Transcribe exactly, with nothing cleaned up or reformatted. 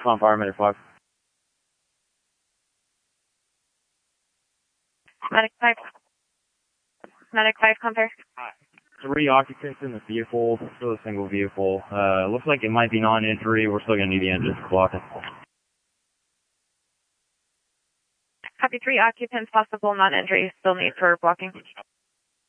On fire, Medic five. Medic five. Medic five, compare. Three occupants in the vehicle, still a single vehicle. Uh, looks like it might be non-injury. We're still going to need the engines for blocking. Copy, three occupants, possible non-injury, still need for blocking.